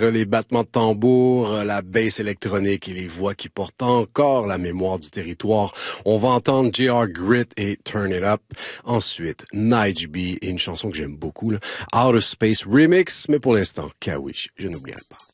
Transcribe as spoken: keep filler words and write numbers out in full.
entre les battements de tambour, la bass électronique et les voix qui portent encore la mémoire du territoire, on va entendre J R. Grit et Turn It Up. Ensuite, Nige B et une chanson que j'aime beaucoup, là, Outer Space Remix, mais pour l'instant, Kawish, je n'oublierai pas.